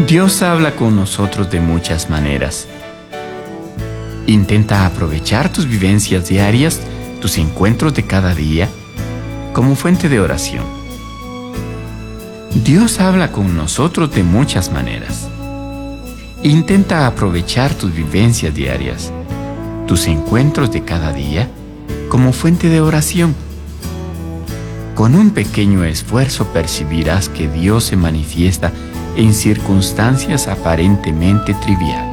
Dios habla con nosotros de muchas maneras. Intenta aprovechar tus vivencias diarias, tus encuentros de cada día, como fuente de oración. Dios habla con nosotros de muchas maneras. Intenta aprovechar tus vivencias diarias, tus encuentros de cada día, como fuente de oración. Con un pequeño esfuerzo percibirás que Dios se manifiesta en circunstancias aparentemente triviales.